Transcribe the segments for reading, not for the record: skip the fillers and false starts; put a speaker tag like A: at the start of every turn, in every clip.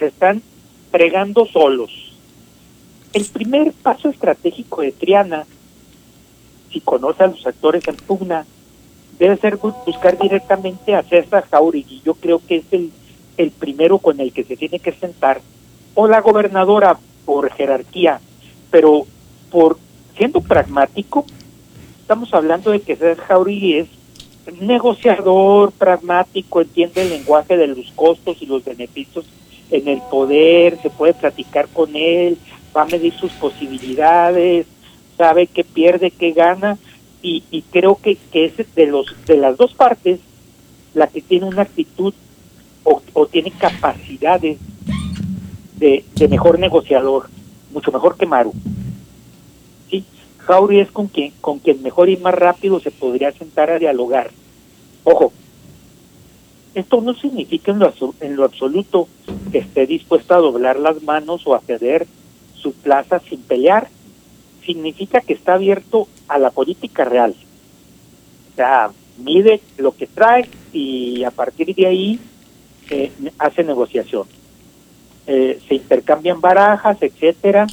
A: se están fregando solos. El primer paso estratégico de Triana, si conoce a los actores en pugna, debe ser buscar directamente a César Jáuregui. Yo creo que es el primero con el que se tiene que sentar, o la gobernadora por jerarquía, pero por siendo pragmático, estamos hablando de que César Jáuregui es negociador, pragmático, entiende el lenguaje de los costos y los beneficios en el poder, se puede platicar con él, va a medir sus posibilidades, sabe qué pierde, qué gana, y creo que es de las dos partes la que tiene una actitud o tiene capacidades de mejor negociador, mucho mejor que Maru. ¿Sí? Jáuregui es con quien mejor y más rápido se podría sentar a dialogar. Ojo, esto no significa en lo absoluto que esté dispuesto a doblar las manos o a ceder su plaza sin pelear. Significa que está abierto a la política real. O sea, mide lo que trae y a partir de ahí hace negociación. Se intercambian barajas, etcétera.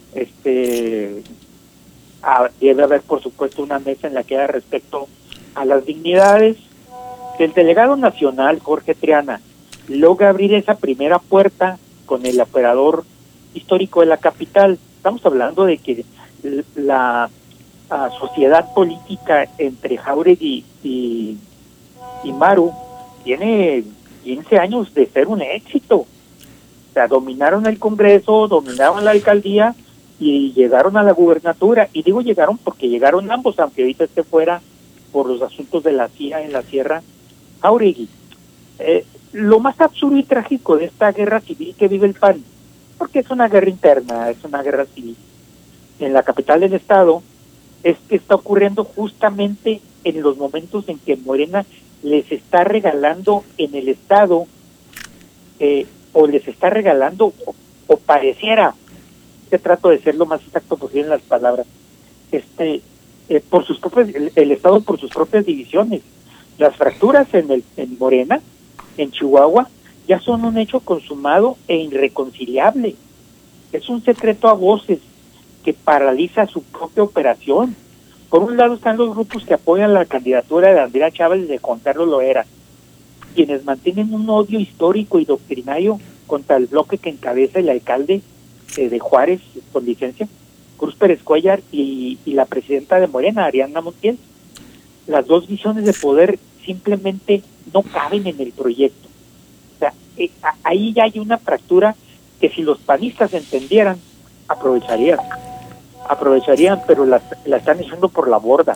A: Debe haber, por supuesto, una mesa en la que haya respecto a las dignidades. Si el delegado nacional, Jorge Triana, logra abrir esa primera puerta con el operador histórico de la capital, estamos hablando de que la sociedad política entre Jáuregui y Maru tiene 15 años de ser un éxito. O sea, dominaron el Congreso, dominaron la alcaldía y llegaron a la gubernatura. Y digo llegaron porque llegaron ambos, aunque ahorita esté fuera por los asuntos de la CIA en la Sierra Jáuregui. Lo más absurdo y trágico de esta guerra civil que vive el PAN, porque es una guerra interna, es una guerra civil, en la capital del estado, es que está ocurriendo justamente en los momentos en que Morena les está regalando en el estado, o les está regalando, o pareciera, que trato de ser lo más exacto posible en las palabras, por sus propias, el estado por sus propias divisiones. Las fracturas en Morena, en Chihuahua, ya son un hecho consumado e irreconciliable. Es un secreto a voces que paraliza su propia operación. Por un lado están los grupos que apoyan la candidatura de Andrea Chávez y de Juan Carlos Loera, quienes mantienen un odio histórico y doctrinario contra el bloque que encabeza el alcalde de Juárez, con licencia, Cruz Pérez Cuellar, y la presidenta de Morena, Ariadna Montiel. Las dos visiones de poder simplemente no caben en el proyecto. O sea, ahí ya hay una fractura que si los panistas entendieran, aprovecharían, pero la están echando por la borda.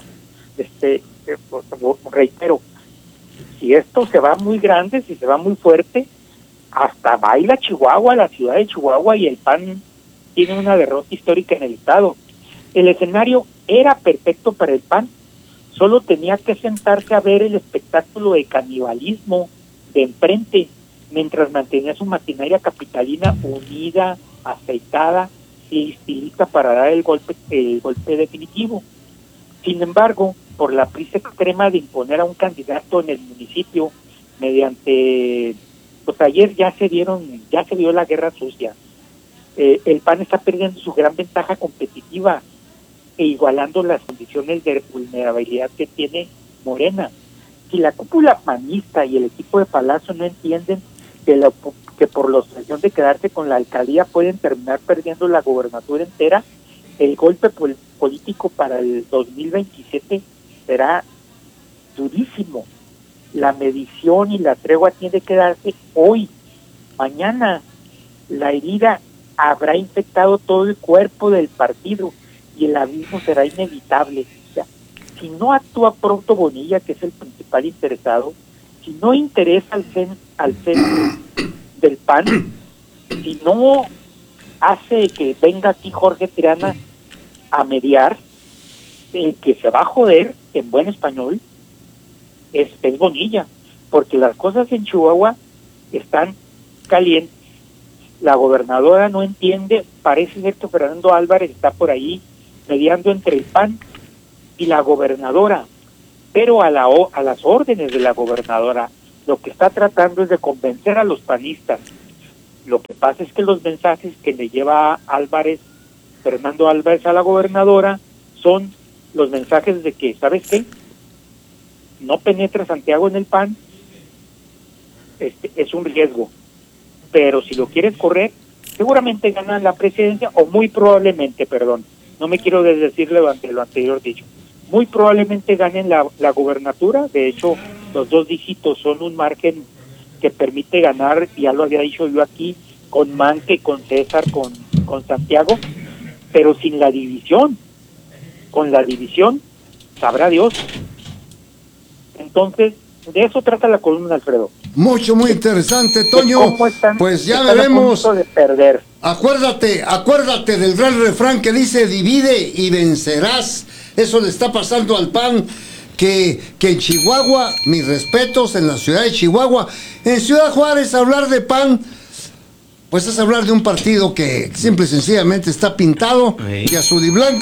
A: Reitero, si esto se va muy grande, si se va muy fuerte, hasta baila Chihuahua, la ciudad de Chihuahua, y el PAN tiene una derrota histórica en el estado. El escenario era perfecto para el PAN, solo tenía que sentarse a ver el espectáculo de canibalismo de enfrente, mientras mantenía su maquinaria capitalina unida, aceitada y lista para dar el golpe definitivo. Sin embargo, por la prisa extrema de imponer a un candidato en el municipio mediante, pues ayer ya se vio la guerra sucia. El PAN está perdiendo su gran ventaja competitiva e igualando las condiciones de vulnerabilidad que tiene Morena. Si la cúpula panista y el equipo de Palacio no entienden que por la obsesión de quedarse con la alcaldía pueden terminar perdiendo la gobernatura entera, el golpe político para el 2027 será durísimo. La medición y la tregua tiene que darse hoy. Mañana la herida habrá infectado todo el cuerpo del partido y el abismo será inevitable. O sea, si no actúa pronto Bonilla, que es el principal interesado, si no interesa al centro del PAN, si no hace que venga aquí Jorge Triana a mediar, el que se va a joder, en buen español, es Bonilla, porque las cosas en Chihuahua están calientes. La gobernadora no entiende, parece ser que Fernando Álvarez está por ahí mediando entre el PAN y la gobernadora, pero a las órdenes de la gobernadora. Lo que está tratando es de convencer a los panistas Lo que pasa es que los mensajes que le lleva Fernando Álvarez a la gobernadora, son los mensajes de que, ¿sabes qué? No penetra Santiago en el PAN, es un riesgo, pero si lo quieres correr, seguramente ganan la presidencia, o muy probablemente, perdón, no me quiero desdecirle ante lo anterior dicho, muy probablemente ganen la gubernatura. De hecho, los 2 dígitos son un margen que permite ganar, ya lo había dicho yo aquí, con Manque, con César, con Santiago, pero sin la división. Con la división, sabrá Dios. Entonces, de eso trata la columna, Alfredo.
B: Muy interesante, Toño. Pues ya veremos.
A: A punto de perder.
B: Acuérdate del gran refrán que dice: divide y vencerás. Eso le está pasando al PAN, que en Chihuahua, mis respetos, en la ciudad de Chihuahua, en Ciudad Juárez, hablar de PAN, pues es hablar de un partido que simple y sencillamente está pintado de azul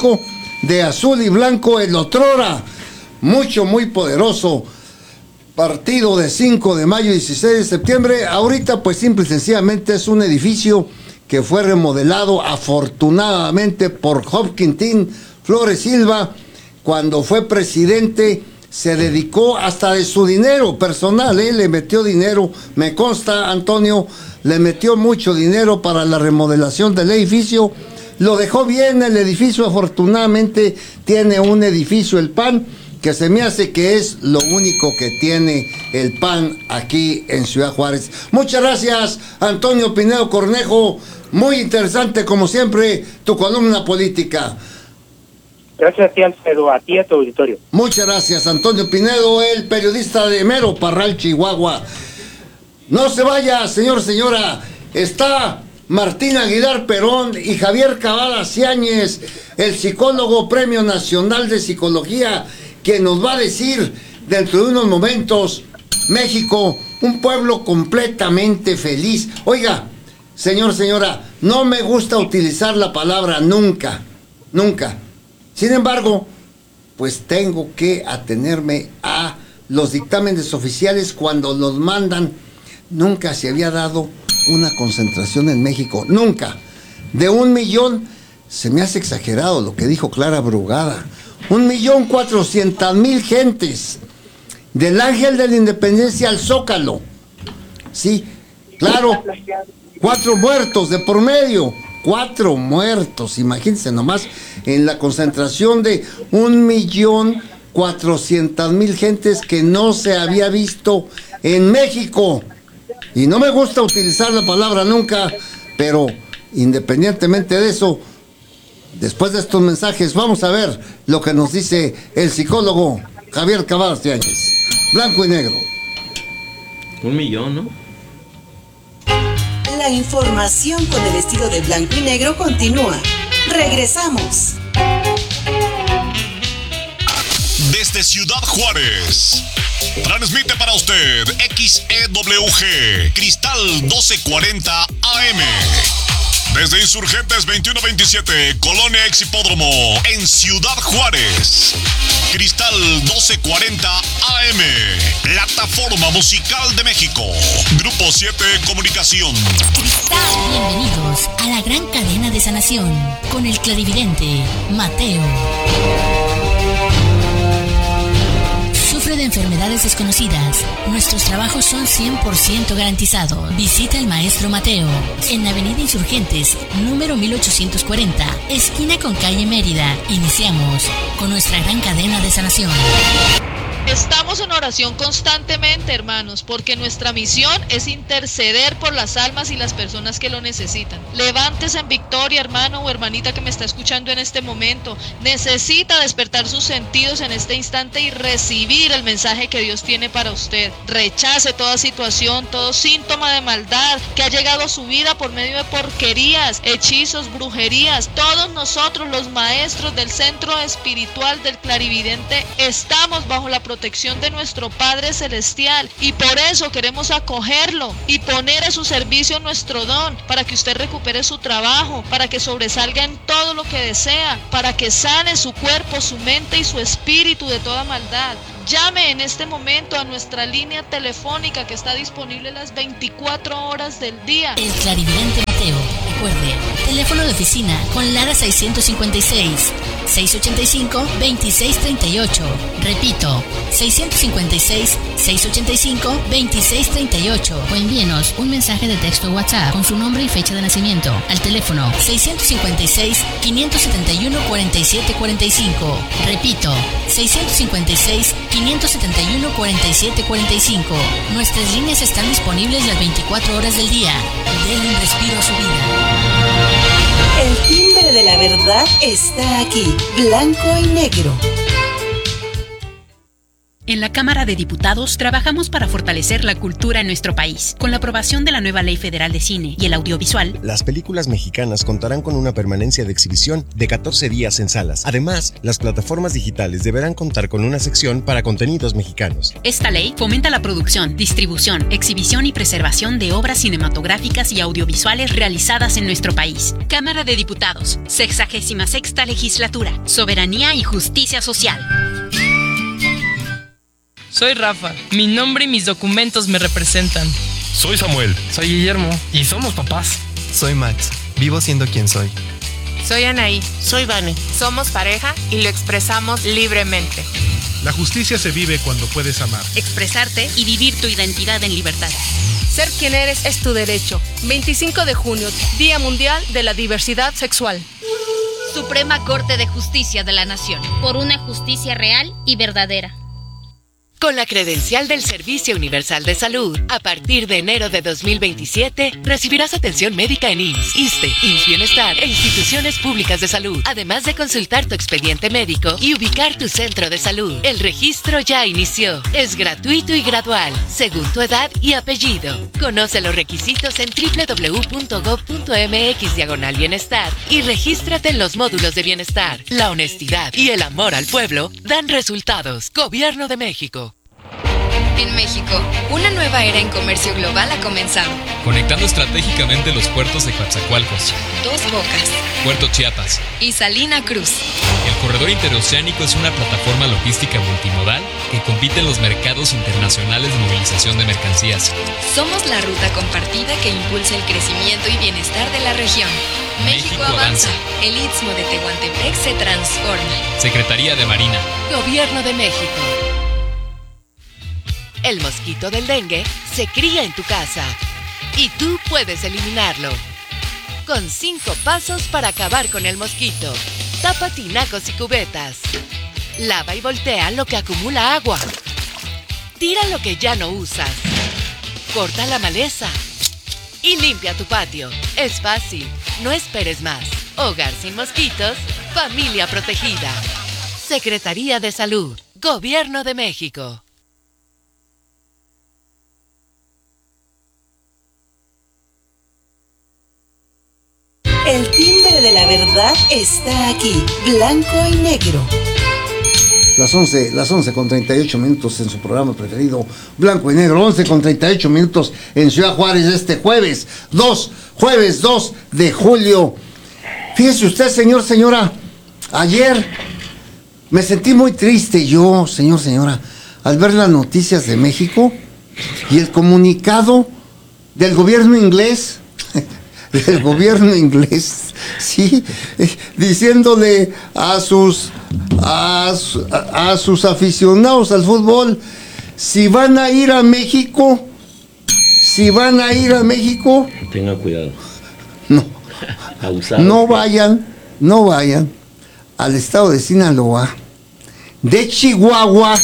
B: y blanco, el otrora muy poderoso partido de 5 de mayo y 16 de septiembre. Ahorita pues simple y sencillamente es un edificio que fue remodelado afortunadamente por Job Quintín Flores Silva. Cuando fue presidente se dedicó hasta de su dinero personal, le metió dinero, me consta, Antonio, le metió mucho dinero para la remodelación del edificio. Lo dejó bien el edificio, afortunadamente tiene un edificio el PAN, que se me hace que es lo único que tiene el PAN aquí en Ciudad Juárez. Muchas gracias, Antonio Pinedo Cornejo, muy interesante como siempre tu columna política.
A: Gracias a ti, Alfredo, a ti y a tu auditorio.
B: Muchas gracias, Antonio Pinedo, el periodista de Mero Parral, Chihuahua. No se vaya, señora, está Martín Aguilar Perón y Javier Cavada Ciáñez, el psicólogo Premio Nacional de Psicología, que nos va a decir dentro de unos momentos: México, un pueblo completamente feliz. Oiga, señora, no me gusta utilizar la palabra nunca. Sin embargo, pues tengo que atenerme a los dictámenes oficiales cuando los mandan. Nunca se había dado una concentración en México, nunca. De 1 millón, se me hace exagerado lo que dijo Clara Brugada. 1.400.000 gentes, del Ángel de la Independencia al Zócalo. Sí, claro, 4 muertos de por medio. 4 muertos, imagínense nomás, en la concentración de 1.400.000 gentes que no se había visto en México. Y no me gusta utilizar la palabra nunca, pero independientemente de eso, después de estos mensajes, vamos a ver lo que nos dice el psicólogo Javier Cavada Ciáñez. Blanco y negro.
C: 1 millón, ¿no?
D: La información con el estilo de blanco y negro continúa. Regresamos.
E: Desde Ciudad Juárez, transmite para usted XEWG Cristal 1240 AM. Desde Insurgentes 2127, Colonia Exhipódromo, en Ciudad Juárez. Cristal 1240 AM, plataforma musical de México. Grupo 7 Comunicación.
F: Bienvenidos a la gran cadena de sanación con el clarividente Mateo. Sufre de enfermedades desconocidas. Nuestros trabajos son 100% garantizados. Visita al maestro Mateo en Avenida Insurgentes, número 1840, esquina con calle Mérida. Iniciamos con nuestra gran cadena de sanación.
G: Estamos en oración constantemente, hermanos, porque nuestra misión es interceder por las almas y las personas que lo necesitan. Levántese en victoria, hermano o hermanita que me está escuchando en este momento. Necesita despertar sus sentidos en este instante y recibir el mensaje que Dios tiene para usted. Rechace toda situación, todo síntoma de maldad que ha llegado a su vida por medio de porquerías, hechizos, brujerías. Todos nosotros, los maestros del centro espiritual del clarividente, estamos bajo la protección de nuestro Padre Celestial, y por eso queremos acogerlo y poner a su servicio nuestro don, para que usted recupere su trabajo, para que sobresalga en todo lo que desea, para que sane su cuerpo, su mente y su espíritu de toda maldad. Llame en este momento a nuestra línea telefónica que está disponible las 24 horas del día.
F: El clarividente Mateo. Recuerde, teléfono de oficina con Lara 656-685-2638. Repito, 656-685-2638. O envíenos un mensaje de texto WhatsApp con su nombre y fecha de nacimiento al teléfono 656-571-4745. Repito, 656-571-4745. Nuestras líneas están disponibles las 24 horas del día. Denle un respiro a su vida.
D: El timbre de la verdad está aquí, blanco y negro.
H: En la Cámara de Diputados trabajamos para fortalecer la cultura en nuestro país. Con la aprobación de la nueva Ley Federal de Cine y el Audiovisual,
I: las películas mexicanas contarán con una permanencia de exhibición de 14 días en salas. Además, las plataformas digitales deberán contar con una sección para contenidos mexicanos.
H: Esta ley fomenta la producción, distribución, exhibición y preservación de obras cinematográficas y audiovisuales realizadas en nuestro país. Cámara de Diputados, 66ª Legislatura, Soberanía y Justicia Social.
J: Soy Rafa, mi nombre y mis documentos me representan.
K: Soy Samuel.
J: Soy Guillermo y somos papás.
L: Soy Max, vivo siendo quien soy.
M: Soy Anaí.
N: Soy Vane.
M: Somos pareja y lo expresamos libremente.
K: La justicia se vive cuando puedes amar,
H: expresarte y vivir tu identidad en libertad.
M: Ser quien eres es tu derecho. 25 de junio, Día Mundial de la Diversidad Sexual.
O: Suprema Corte de Justicia de la Nación. Por una justicia real y verdadera.
P: Con la credencial del Servicio Universal de Salud, a partir de enero de 2027, recibirás atención médica en IMSS, ISSSTE, IMSS Bienestar e instituciones públicas de salud, además de consultar tu expediente médico y ubicar tu centro de salud. El registro ya inició. Es gratuito y gradual, según tu edad y apellido. Conoce los requisitos en www.gov.mx/bienestar y regístrate en los módulos de bienestar. La honestidad y el amor al pueblo dan resultados. Gobierno de México.
Q: En México, una nueva era en comercio global ha comenzado.
R: Conectando estratégicamente los puertos de Coatzacoalcos,
Q: Dos Bocas,
R: Puerto Chiapas
Q: y Salina Cruz.
R: El corredor interoceánico es una plataforma logística multimodal que compite en los mercados internacionales de movilización de mercancías.
Q: Somos la ruta compartida que impulsa el crecimiento y bienestar de la región. México avanza. El Istmo de Tehuantepec se transforma.
R: Secretaría de Marina.
P: Gobierno de México. El mosquito del dengue se cría en tu casa y tú puedes eliminarlo. Con 5 pasos para acabar con el mosquito. Tapa tinacos y cubetas. Lava y voltea lo que acumula agua. Tira lo que ya no usas. Corta la maleza. Y limpia tu patio. Es fácil, no esperes más. Hogar sin mosquitos, familia protegida. Secretaría de Salud, Gobierno de México.
D: El timbre de la verdad está aquí, blanco y negro.
B: Las 11 con 38 minutos en su programa preferido, Blanco y Negro. 11 con 38 minutos en Ciudad Juárez este jueves 2 de julio. Fíjese usted, señora, ayer me sentí muy triste yo, señora, al ver las noticias de México y el comunicado del gobierno inglés. Del gobierno inglés, sí, diciéndole a sus aficionados al fútbol, si van a ir a México,
C: tenga cuidado.
B: No vayan al estado de Sinaloa, de Chihuahua,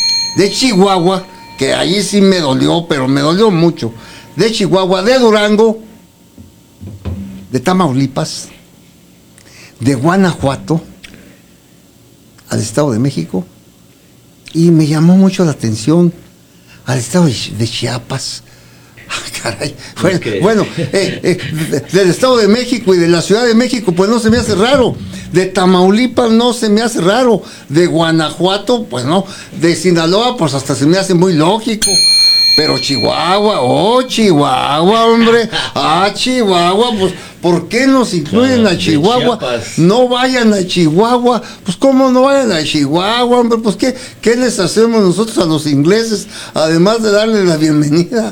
B: que allí sí me dolió, pero me dolió mucho, de Chihuahua, de Durango, de Tamaulipas, de Guanajuato, al Estado de México, y me llamó mucho la atención al Estado de Chiapas. Caray. Bueno, del Estado de México y de la Ciudad de México, pues no se me hace raro. De Tamaulipas no se me hace raro. De Guanajuato, pues no. De Sinaloa, pues hasta se me hace muy lógico. Pero Chihuahua, hombre. Chihuahua, ¿Por qué nos incluyen a Chihuahua? No vayan a Chihuahua. Pues ¿cómo no vayan a Chihuahua, hombre? Pues ¿qué les hacemos nosotros a los ingleses? Además de darles la bienvenida,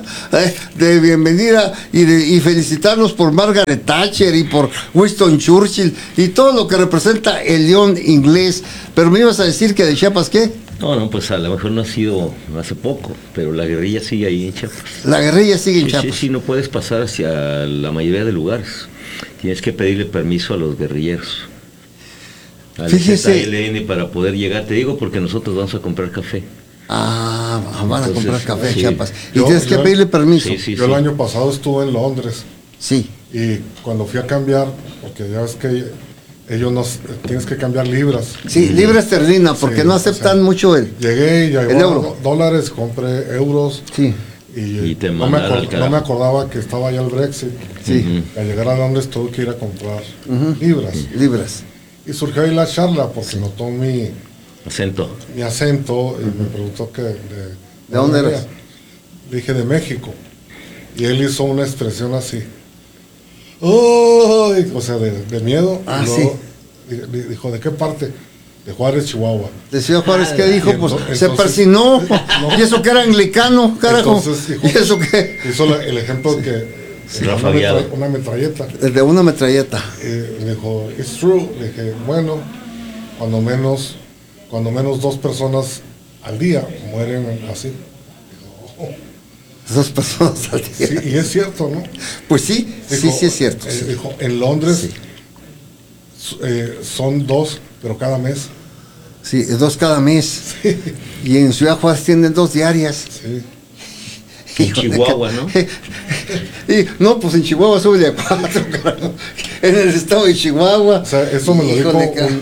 B: y felicitarlos por Margaret Thatcher y por Winston Churchill y todo lo que representa el león inglés. Pero me ibas a decir que de Chiapas, ¿qué?
C: No, pues a lo mejor no ha sido hace poco, pero la guerrilla sigue ahí en Chiapas.
B: La guerrilla sigue en Chiapas.
C: Sí, no puedes pasar hacia la mayoría de lugares. Tienes que pedirle permiso a los guerrilleros, al ZLN, para poder llegar. Te digo porque nosotros vamos a comprar café.
B: Van a comprar café a Chiapas. Y tienes que pedirle permiso.
N: Yo el año pasado estuve en Londres.
B: Sí.
N: Y cuando fui a cambiar, porque ya ves que ellos tienes que cambiar libras.
B: Sí, libra esterlina, porque no aceptan mucho el
N: Llegué y
B: el euro.
N: Dólares, compré euros.
B: Sí.
N: Y no me acordaba que estaba ya el Brexit.
B: Sí.
N: Al llegar a Londres tuve que ir a comprar libras. Y surgió ahí la charla porque notó mi acento y me preguntó que ¿de
B: dónde eres?
N: Le dije de México. Y él hizo una expresión así. ¡Oh! O sea, de miedo. Y luego dijo, ¿de qué parte? De Juárez, Chihuahua.
B: De Ciudad Juárez, ¿qué dijo? Entonces, se persinó. Y eso que era anglicano, carajo.
N: Entonces dijo,
B: ¿y eso qué?
N: Hizo el ejemplo que una metralleta.
B: De una metralleta.
N: Le dijo, it's true. Le dije, bueno, cuando menos 2 personas al día mueren así. Dijo,
B: 2 personas al día.
N: Sí, y es cierto, ¿no?
B: Pues sí, dijo, sí es cierto.
N: Dijo, en Londres son 2, pero cada mes.
B: Sí, 2 cada mes.
N: Sí.
B: Y en Ciudad Juárez tienen 2 diarias.
N: Sí.
C: En Chihuahua, ¿no?
B: No, pues en Chihuahua sube de a 4, claro. En el estado de Chihuahua.
N: O sea, eso me lo dijo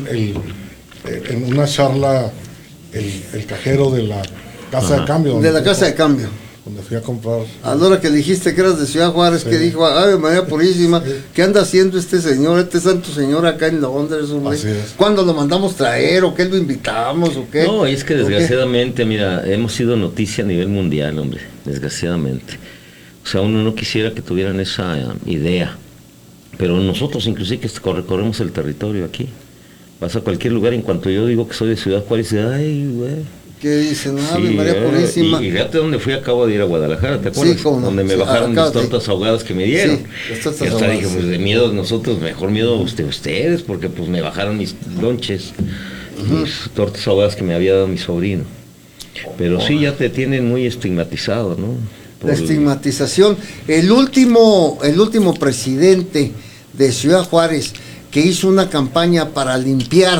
N: en una charla el cajero de la casa de cambio.
B: De la casa de cambio.
N: Donde fui a comprar.
B: A la hora que dijiste que eras de Ciudad Juárez, que dijo, ¡ay, María Purísima! ¿Qué anda haciendo este señor, este santo señor acá en Londres, hombre? ¿Cuándo lo mandamos traer o qué lo invitamos o qué?
C: No, es que desgraciadamente, mira, hemos sido noticia a nivel mundial, hombre, desgraciadamente. O sea, uno no quisiera que tuvieran esa idea, pero nosotros inclusive que recorremos el territorio aquí, vas a cualquier lugar, en cuanto yo digo que soy de Ciudad Juárez, ¡ay, güey!
B: ¿Qué dicen? María Purísima.
C: Y fíjate dónde fui, acabo de ir a Guadalajara, ¿te acuerdas?
B: Sí,
C: donde me bajaron mis tortas ahogadas que me dieron.
B: Sí,
C: y hasta dije, pues de miedo nosotros, mejor miedo ustedes, porque pues me bajaron mis lonches, mis tortas ahogadas que me había dado mi sobrino. Pero sí, ya te tienen muy estigmatizado, ¿no?
B: La estigmatización. El último presidente de Ciudad Juárez que hizo una campaña para limpiar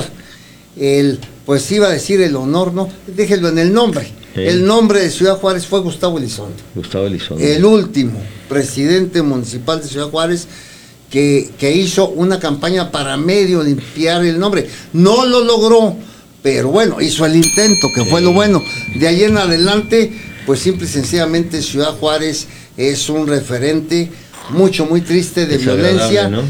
B: pues iba a decir el honor, ¿no? Déjenlo en el nombre. El nombre de Ciudad Juárez fue Gustavo Elizondo. El último presidente municipal de Ciudad Juárez que hizo una campaña para medio limpiar el nombre. No lo logró, pero bueno, hizo el intento, que fue lo bueno. De ahí en adelante, pues simple y sencillamente Ciudad Juárez es un referente muy triste de violencia, ¿no?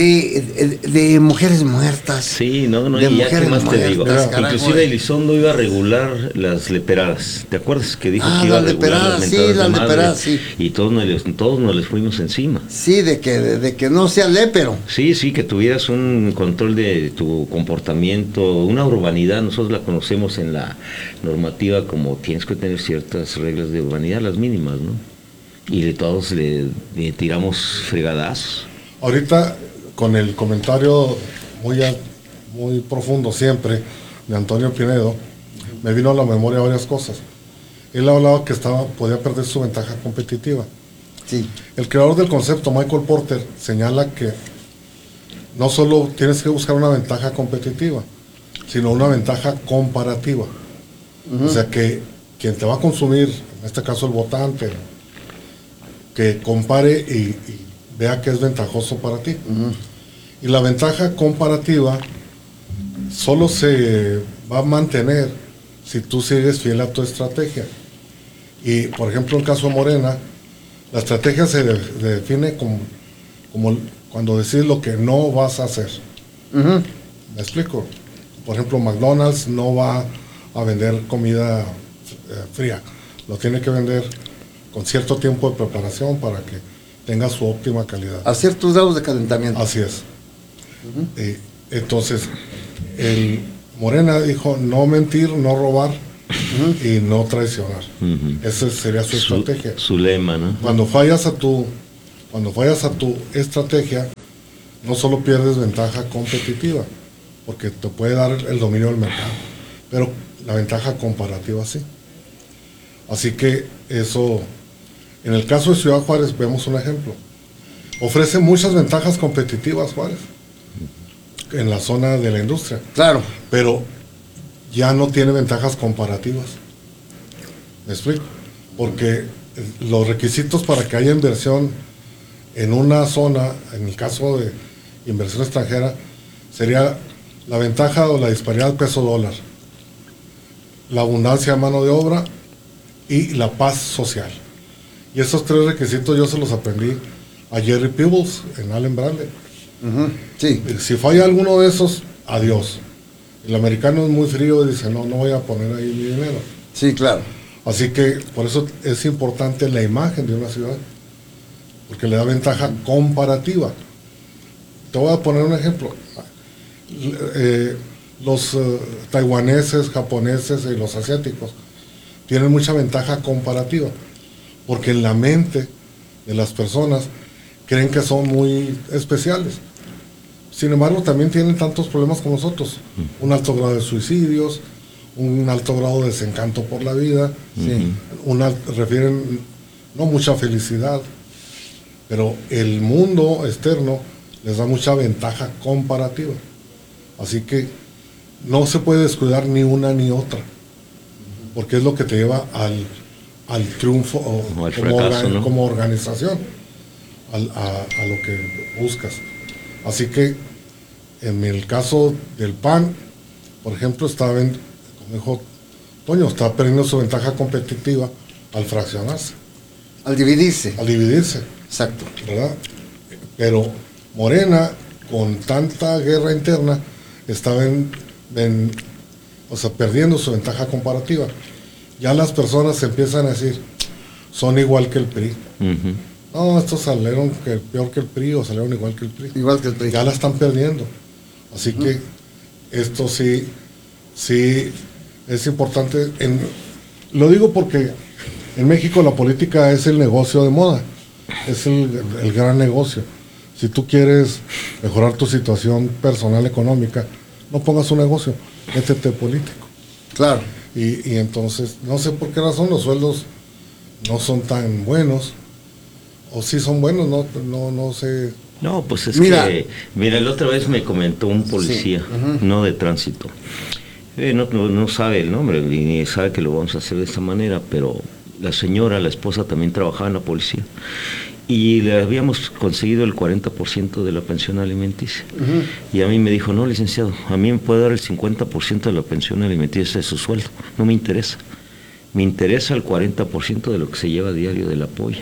B: de mujeres muertas.
C: Sí, no, y ya qué más te digo. Inclusive Elizondo iba a regular las leperadas. ¿Te acuerdas que dijo que iba a regular las leperadas? Sí. Y todos nos les fuimos encima.
B: Sí, de que no sea lépero.
C: Sí, que tuvieras un control de tu comportamiento, una urbanidad. Nosotros la conocemos en la normativa como tienes que tener ciertas reglas de urbanidad, las mínimas, ¿no? Y de todos le tiramos fregadazos.
N: Ahorita, con el comentario muy profundo siempre de Antonio Pinedo, me vino a la memoria varias cosas. Él hablaba que podía perder su ventaja competitiva.
B: Sí.
N: El creador del concepto, Michael Porter, señala que no solo tienes que buscar una ventaja competitiva, sino una ventaja comparativa. O sea, que quien te va a consumir, en este caso el votante, que compare y vea que es ventajoso para ti. Y la ventaja comparativa solo se va a mantener si tú sigues fiel a tu estrategia. Y, por ejemplo, en el caso de Morena, la estrategia se define como cuando decides lo que no vas a hacer. ¿Me explico? Por ejemplo, McDonald's no va a vender comida fría. Lo tiene que vender con cierto tiempo de preparación para que tenga su óptima calidad.
B: A ciertos grados de calentamiento.
N: Así es. Entonces, el Morena dijo no mentir, no robar y no traicionar. Esa sería su estrategia.
C: Su lema, ¿no?
N: Cuando fallas a tu estrategia, no solo pierdes ventaja competitiva, porque te puede dar el dominio del mercado, pero la ventaja comparativa sí. Así que eso, en el caso de Ciudad Juárez, vemos un ejemplo. Ofrece muchas ventajas competitivas Juárez, en la zona de la industria.
B: Claro.
N: Pero ya no tiene ventajas comparativas. ¿Me explico? Porque los requisitos para que haya inversión en una zona, en el caso de inversión extranjera, sería la ventaja o la disparidad del peso dólar, la abundancia de mano de obra y la paz social. Y esos 3 requisitos yo se los aprendí a Jerry Peebles en Allen Bradley.
B: Sí.
N: Si falla alguno de esos, adiós. El americano es muy frío y dice, no voy a poner ahí mi dinero.
B: Sí, claro.
N: Así que por eso es importante la imagen de una ciudad, porque le da ventaja comparativa. Te voy a poner un ejemplo. Los taiwaneses, japoneses y los asiáticos tienen mucha ventaja comparativa, porque en la mente de las personas creen que son muy especiales. Sin embargo, también tienen tantos problemas como nosotros. Un alto grado de suicidios, un alto grado de desencanto por la vida, refieren no mucha felicidad, pero el mundo externo les da mucha ventaja comparativa. Así que no se puede descuidar ni una ni otra, porque es lo que te lleva al triunfo o al fracaso, ¿no? Como organización, a lo que buscas. Así que en el caso del PAN, por ejemplo, como dijo Toño, está perdiendo su ventaja competitiva al fraccionarse.
B: Al dividirse.
N: Al dividirse.
B: Exacto.
N: ¿Verdad? Pero Morena, con tanta guerra interna, está perdiendo su ventaja comparativa. Ya las personas empiezan a decir, son igual que el PRI. No, estos salieron peor que el PRI o salieron igual que el PRI.
B: Igual que el PRI.
N: Ya la están perdiendo. Así que esto sí es importante. Lo digo porque en México la política es el negocio de moda. Es el gran negocio. Si tú quieres mejorar tu situación personal, económica, no pongas un negocio, métete político.
B: Claro.
N: Y entonces, no sé por qué razón los sueldos no son tan buenos. O sí son buenos, no sé.
C: No, pues es que, mira, la otra vez me comentó un policía, no de tránsito. No sabe el nombre, ni sabe que lo vamos a hacer de esta manera, pero la esposa también trabajaba en la policía. Y le habíamos conseguido el 40% de la pensión alimenticia. Y a mí me dijo, no, licenciado, a mí me puede dar el 50% de la pensión alimenticia de su sueldo. No me interesa. Me interesa el 40% de lo que se lleva a diario del apoyo.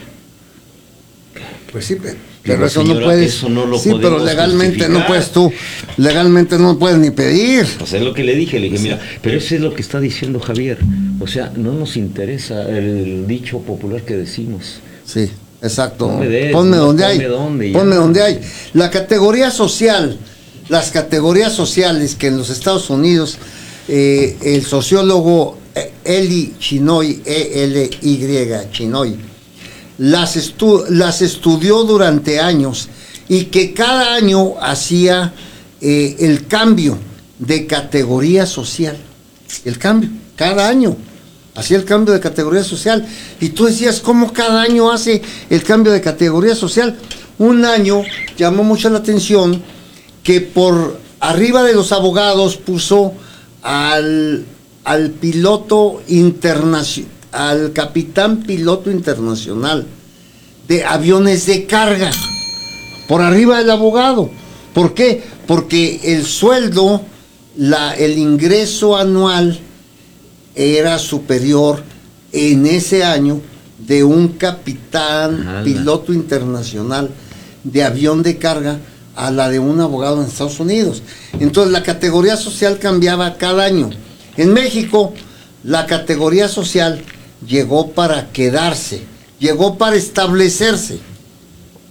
B: Pues sí, pero eso no puedes.
C: Eso no lo
B: sí, pero legalmente no puedes tú. Legalmente no puedes ni pedir.
C: Pues es lo que le dije, mira, pero eso es lo que está diciendo Javier. O sea, no nos interesa el dicho popular que decimos.
B: Sí, exacto. Ponme donde hay. La categoría social, las categorías sociales que en los Estados Unidos, el sociólogo Eli Chinoy, E-L-Y, Chinoy, las estudió durante años y que cada año hacía el cambio de categoría social. El cambio, cada año hacía el cambio de categoría social. Y tú decías, ¿cómo cada año hace el cambio de categoría social? Un año llamó mucho la atención que por arriba de los abogados puso al piloto internacional, al capitán piloto internacional de aviones de carga, por arriba del abogado. ¿Por qué? Porque el sueldo, el ingreso anual era superior en ese año de un capitán piloto internacional de avión de carga a la de un abogado en Estados Unidos. Entonces la categoría social cambiaba cada año. En México la categoría social llegó para quedarse, llegó para establecerse.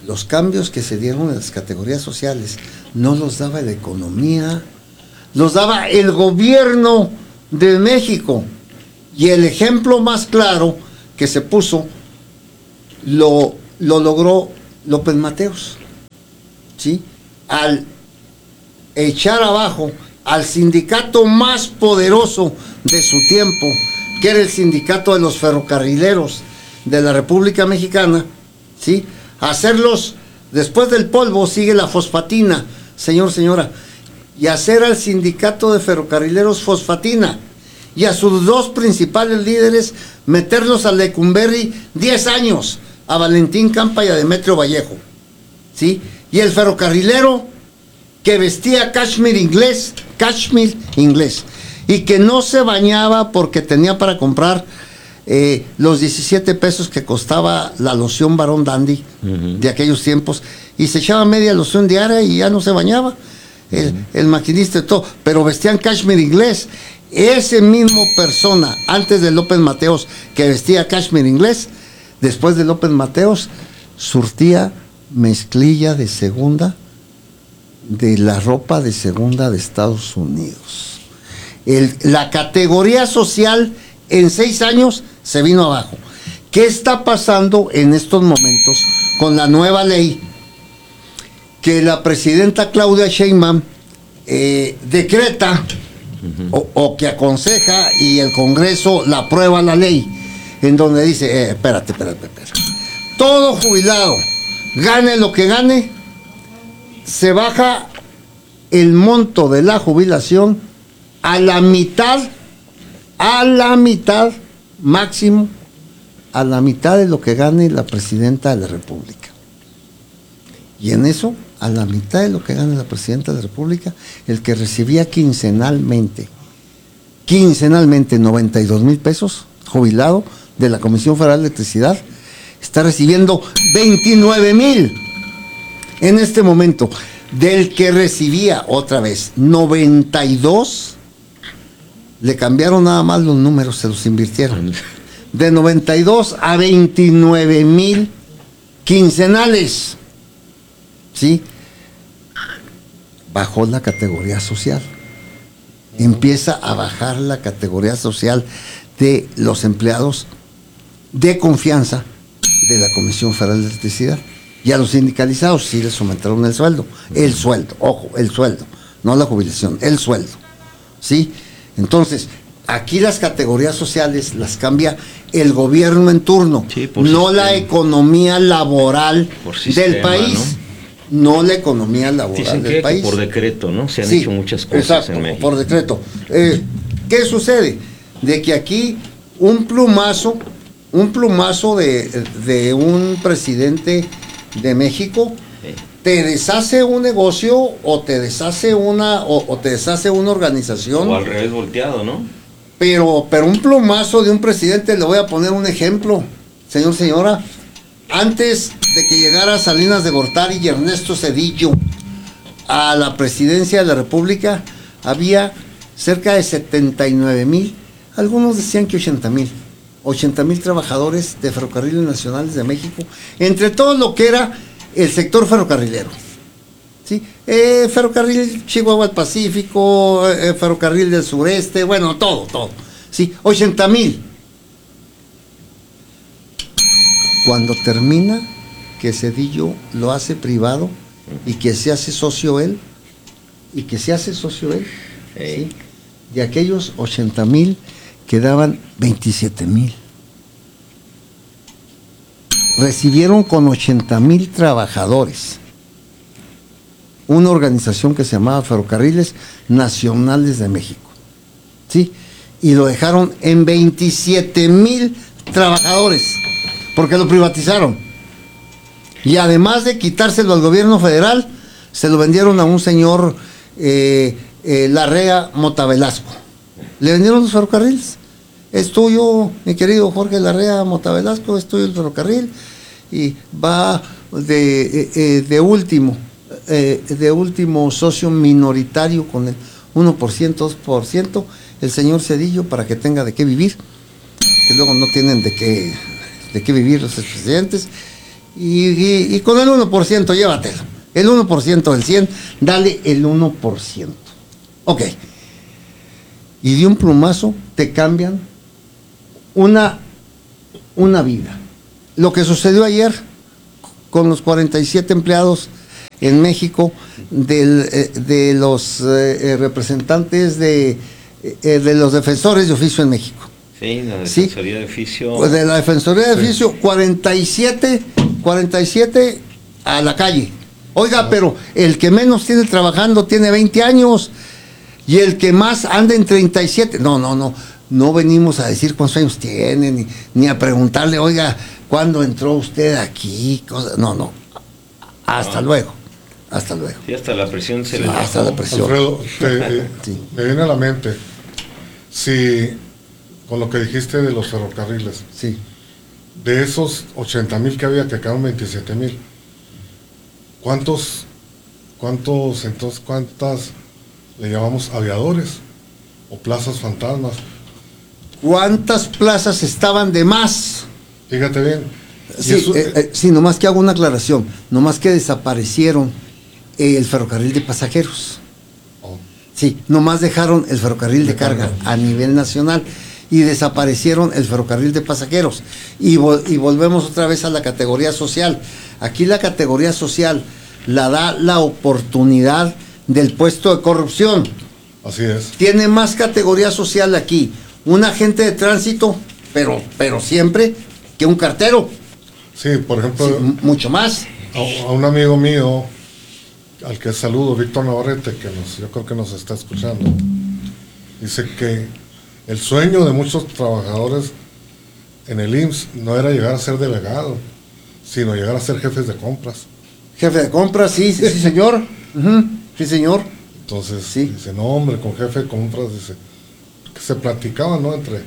B: los cambios que se dieron en las categorías sociales no los daba la economía, los daba el gobierno de México. Y el ejemplo más claro que se puso lo logró López Mateos, ¿sí? Al echar abajo al sindicato más poderoso de su tiempo, que era el sindicato de los ferrocarrileros de la República Mexicana, ¿sí? Hacerlos, después del polvo sigue la fosfatina, señora, y hacer al sindicato de ferrocarrileros fosfatina, y a sus dos principales líderes meterlos a Lecumberri 10 años, a Valentín Campa y a Demetrio Vallejo, ¿sí? Y el ferrocarrilero que vestía cashmere inglés, y que no se bañaba porque tenía para comprar los 17 pesos que costaba la loción Barón Dandy de aquellos tiempos, y se echaba media loción diaria y ya no se bañaba, el maquinista y todo, pero vestían cashmere inglés. Ese mismo persona, antes de López Mateos, que vestía cashmere inglés, después de López Mateos, surtía mezclilla de segunda, de la ropa de segunda de Estados Unidos. La categoría social en 6 años se vino abajo. ¿Qué está pasando en estos momentos con la nueva ley que la presidenta Claudia Sheinbaum decreta o que aconseja, y el Congreso la aprueba la ley, en donde dice, espérate. Todo jubilado, gane lo que gane, se baja el monto de la jubilación a la mitad, máximo, a la mitad de lo que gane la presidenta de la República. Y en eso, a la mitad de lo que gana la presidenta de la República, el que recibía quincenalmente 92,000 pesos, jubilado de la Comisión Federal de Electricidad, está recibiendo 29,000 en este momento. Del que recibía, otra vez, 92, le cambiaron nada más los números, se los invirtieron. De 92 a 29,000 quincenales. ¿Sí? Bajó la categoría social. Empieza a bajar la categoría social de los empleados de confianza de la Comisión Federal de Electricidad. Y a los sindicalizados sí les aumentaron el sueldo. El sueldo, ojo, el sueldo, no la jubilación, el sueldo. ¿Sí? Entonces, aquí las categorías sociales las cambia el gobierno en turno, sí, no la economía laboral del país. ¿no? La economía laboral del país.
C: Por decreto, ¿no? Se han hecho muchas cosas, exacto, en México.
B: Por decreto. ¿Qué sucede? De que aquí un plumazo de un presidente de México te deshace un negocio o te deshace una organización.
C: O al revés volteado, ¿no?
B: Pero un plumazo de un presidente, le voy a poner un ejemplo, señora. Antes de que llegara Salinas de Gortari y Ernesto Zedillo a la presidencia de la República, había cerca de 79,000, algunos decían que 80,000 trabajadores de Ferrocarriles Nacionales de México, entre todo lo que era el sector ferrocarrilero. ¿Sí? Ferrocarril Chihuahua al Pacífico, Ferrocarril del Sureste, bueno, todo. ¿Sí? 80,000. Cuando termina, que Zedillo lo hace privado y que se hace socio él, ¿sí? De aquellos 80,000 quedaban 27,000. Recibieron con 80,000 trabajadores una organización que se llamaba Ferrocarriles Nacionales de México, ¿sí? Y lo dejaron en 27,000 trabajadores, porque lo privatizaron. Y además de quitárselo al gobierno federal, se lo vendieron a un señor Larrea Mota Velasco. Le vendieron los ferrocarriles. Es tuyo, mi querido Jorge Larrea Mota Velasco, es tuyo el ferrocarril, y va de último socio minoritario con el 1%, 2%, el señor Zedillo, para que tenga de qué vivir, que luego no tienen de qué vivir los expresidentes, y con el 1% llévatelo. El 1% del 100, dale el 1%. Ok. Y de un plumazo te cambian una vida. Lo que sucedió ayer con los 47 empleados en México de los representantes de los defensores de oficio en México.
C: Sí, la Defensoría de Oficio.
B: Pues de la Defensoría de Oficio, 47 a la calle. Oiga, pero el que menos tiene trabajando tiene 20 años y el que más anda en 37. No venimos a decir cuántos años tiene, ni a preguntarle, oiga, ¿cuándo entró usted aquí? No. Hasta luego.
C: Sí, hasta la presión se le
B: hasta la presión.
N: Alfredo, me viene a la mente, si con lo que dijiste de los ferrocarriles,
B: sí,
N: de esos 80,000 que había, que quedaron 27,000, ¿cuántas le llamamos aviadores o plazas fantasmas?
B: ¿Cuántas plazas estaban de más?
N: Fíjate bien.
B: Sí, nomás que hago una aclaración, nomás que desaparecieron el ferrocarril de pasajeros. Sí, nomás dejaron el ferrocarril de carga a nivel nacional y desaparecieron el ferrocarril de pasajeros. Y volvemos otra vez a la categoría social. Aquí la categoría social la da la oportunidad del puesto de corrupción.
N: Así es.
B: Tiene más categoría social aquí un agente de tránsito, pero siempre que un cartero.
N: Sí, por ejemplo,
B: sí, mucho más.
N: A un amigo mío, al que saludo, Víctor Navarrete, yo creo que nos está escuchando, dice que el sueño de muchos trabajadores en el IMSS no era llegar a ser delegado, sino llegar a ser jefes de compras.
B: Jefe de compras, sí, señor. Sí, señor.
N: Entonces, sí. Dice, no, hombre, con jefe de compras, dice, que se platicaba, ¿no? Entre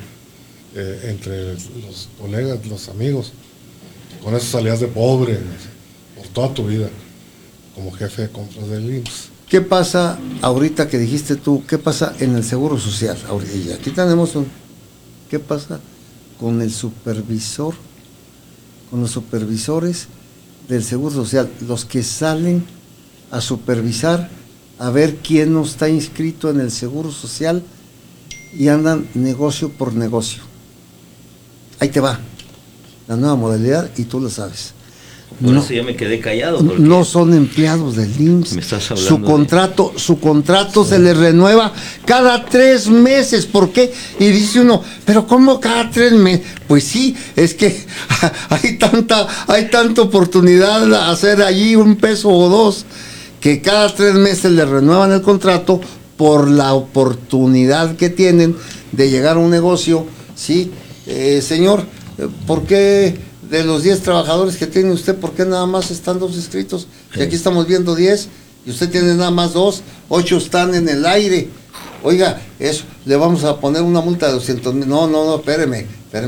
N: los colegas, los amigos, con eso salías de pobre, por toda tu vida, como jefe de compras del IMSS.
B: ¿Qué pasa ahorita que dijiste tú? ¿Qué pasa en el Seguro Social? Y aquí tenemos ¿qué pasa con el supervisor, con los supervisores del Seguro Social? Los que salen a supervisar, a ver quién no está inscrito en el Seguro Social y andan negocio por negocio. Ahí te va la nueva modalidad y tú lo sabes.
C: Por eso ya me quedé callado.
B: No son empleados del IMSS.
C: Me estás hablando
B: su contrato se les renueva cada 3 meses. ¿Por qué? Y dice uno, ¿pero cómo cada 3 meses? Pues sí, es que hay tanta oportunidad de hacer allí $1 o $2, que cada 3 meses le renuevan el contrato por la oportunidad que tienen de llegar a un negocio. Sí, señor, ¿por qué? De los 10 trabajadores que tiene usted, ¿por qué nada más están 2 inscritos? Y aquí estamos viendo 10 y usted tiene nada más 2, 8 están en el aire. Oiga, eso, le vamos a poner una multa de 200,000. No, espéreme.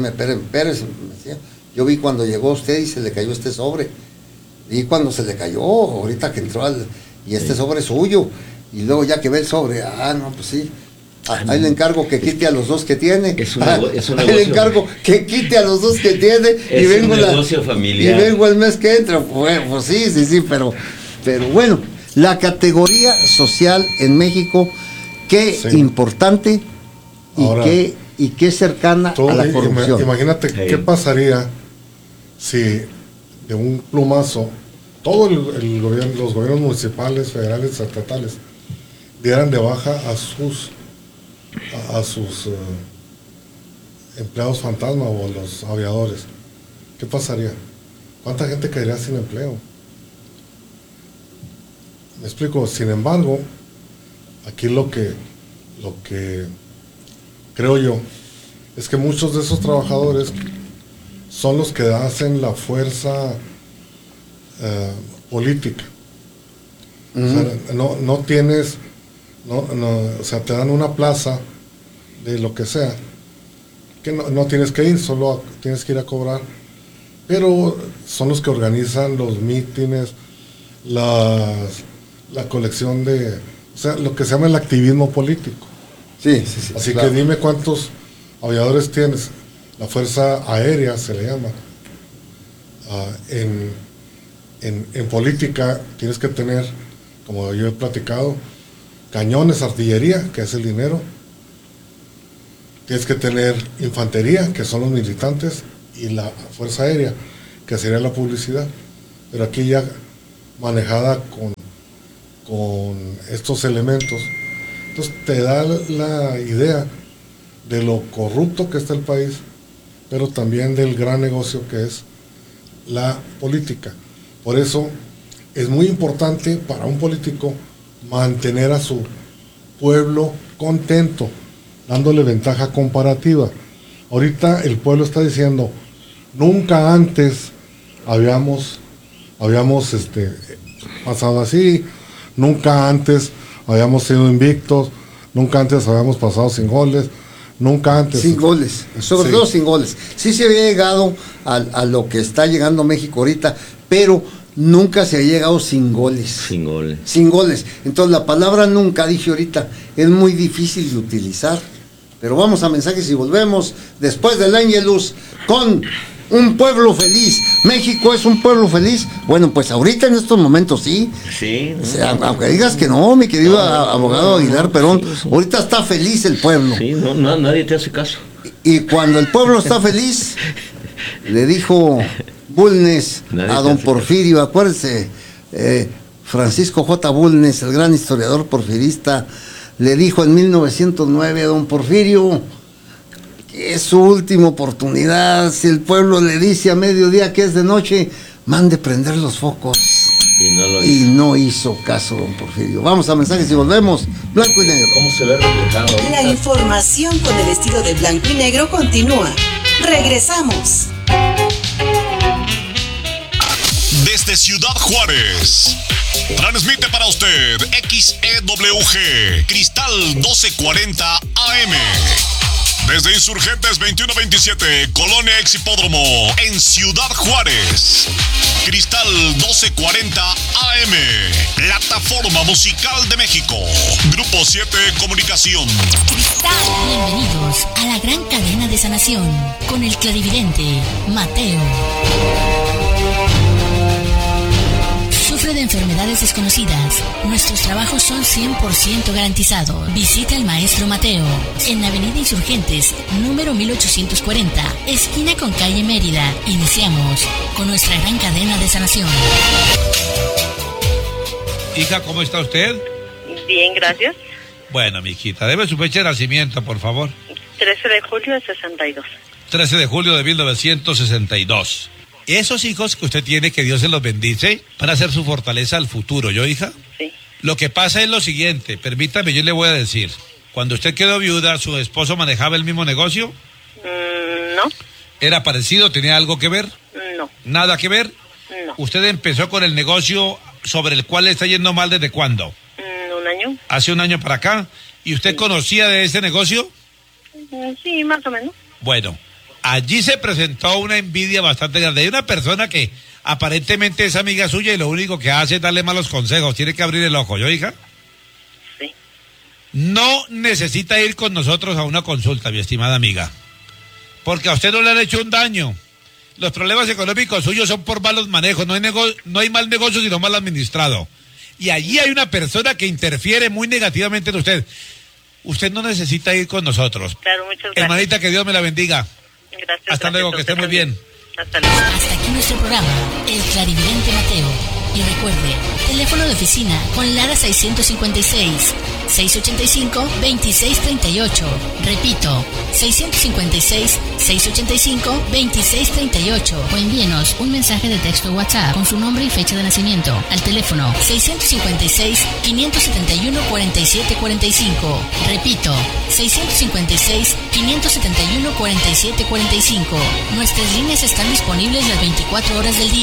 B: Yo vi cuando llegó usted y se le cayó este sobre. Y cuando se le cayó, ahorita que entró y este sobre es suyo. Y luego ya que ve el sobre, pues sí. Ahí le encargo que quite a los 2 que tiene.
C: Es un negocio.
B: Ahí le encargo que quite a los 2 que tiene.
C: Es un negocio familiar.
B: Y vengo el mes que entra. Pues sí, pero bueno, la categoría social en México, qué importante
N: Ahora,
B: y qué cercana a la corrupción.
N: Imagínate qué pasaría si de un plumazo todo el gobierno, los gobiernos municipales, federales, estatales, dieran de baja a sus empleados fantasma o los aviadores. ¿Qué pasaría? ¿Cuánta gente caería sin empleo? Me explico. Sin embargo, aquí lo que creo yo es que muchos de esos trabajadores son los que hacen la fuerza política. O sea, no tienes, o sea, te dan una plaza de lo que sea, que no tienes que ir, solo tienes que ir a cobrar, pero son los que organizan los mítines, la colección de, o sea, lo que se llama el activismo político.
B: Sí,
N: así
B: claro.
N: Que dime cuántos aviadores tienes. La Fuerza Aérea se le llama, en política tienes que tener, como yo he platicado, cañones, artillería, que es el dinero. Tienes que tener infantería, que son los militantes, y la fuerza aérea, que sería la publicidad. Pero aquí ya manejada con estos elementos, entonces te da la idea de lo corrupto que está el país, pero también del gran negocio que es la política. Por eso es muy importante para un político mantener a su pueblo contento, dándole ventaja comparativa. Ahorita el pueblo está diciendo, nunca antes habíamos pasado así, nunca antes habíamos sido invictos, nunca antes habíamos pasado sin goles, nunca antes...
B: Sin goles, sobre todo sin goles. Sí se había llegado a lo que está llegando México ahorita, pero nunca se ha llegado sin goles.
C: Sin goles.
B: Sin goles. Entonces la palabra nunca, dije ahorita, es muy difícil de utilizar. Pero vamos a mensajes y volvemos después del Ángelus con un pueblo feliz. México es un pueblo feliz. Bueno, pues ahorita en estos momentos sí.
C: Sí.
B: O sea, aunque digas que no, mi querido abogado Aguilar Perón, ahorita está feliz el pueblo.
C: Sí, no, nadie te hace caso.
B: Y cuando el pueblo está feliz, le dijo Bulnes a don Porfirio, acuérdese, Francisco J. Bulnes, el gran historiador porfirista, le dijo en 1909 a don Porfirio que es su última oportunidad. Si el pueblo le dice a mediodía que es de noche, mande prender los focos. Y no hizo caso don Porfirio. Vamos a mensajes y volvemos. Blanco y negro.
C: ¿Cómo se ve reflejado?
D: La información con el estilo de blanco y negro continúa. Regresamos.
E: Desde Ciudad Juárez, transmite para usted XEWG Cristal 1240 AM. Desde Insurgentes 2127, Colonia Ex Hipódromo, en Ciudad Juárez. Cristal 1240 AM, plataforma musical de México. Grupo 7 Comunicación.
F: Bienvenidos a la gran cadena de sanación con el clarividente Mateo. Sufre de enfermedades desconocidas. Nuestros trabajos son 100% garantizados. Visita al maestro Mateo en Avenida Insurgentes, número 1840, esquina con calle Mérida. Iniciamos con nuestra gran cadena de sanación.
S: Hija, ¿cómo está usted?
T: Bien, gracias.
S: Bueno, mijita, debe su fecha de nacimiento, por favor.
T: 13 de julio de 62.
S: 13 de julio de 1962. Esos hijos que usted tiene, que Dios se los bendice, van a ser su fortaleza al futuro, ¿yo, hija?
T: Sí.
S: Lo que pasa es lo siguiente, permítame, yo le voy a decir. Cuando usted quedó viuda, ¿su esposo manejaba el mismo negocio?
T: No.
S: ¿Era parecido? ¿Tenía algo que ver?
T: No.
S: ¿Nada que ver?
T: No.
S: ¿Usted empezó con el negocio sobre el cual le está yendo mal desde cuándo?
T: Un año.
S: ¿Hace un año para acá? ¿Y usted conocía de ese negocio?
T: Sí, más o menos.
S: Bueno, allí se presentó una envidia bastante grande. Hay una persona que aparentemente es amiga suya y lo único que hace es darle malos consejos. Tiene que abrir el ojo, ¿yo, hija?
T: Sí.
S: No necesita ir con nosotros a una consulta, mi estimada amiga, porque a usted no le han hecho un daño. Los problemas económicos suyos son por malos manejos. No hay mal negocio, sino mal administrado. Y allí hay una persona que interfiere muy negativamente en usted. Usted no necesita ir con nosotros.
T: Claro, muchas gracias.
S: Hermanita, que Dios me la bendiga.
T: Gracias.
S: Hasta luego, que esté muy bien.
T: Hasta luego.
F: Hasta aquí nuestro programa, El Clarividente Mateo. Y recuerde, teléfono de oficina con Lara 656-685-2638. Repito, 656-685-2638. O envíenos un mensaje de texto WhatsApp con su nombre y fecha de nacimiento al teléfono 656-571-4745. Repito, 656-571-4745. Nuestras líneas están disponibles las 24 horas del día.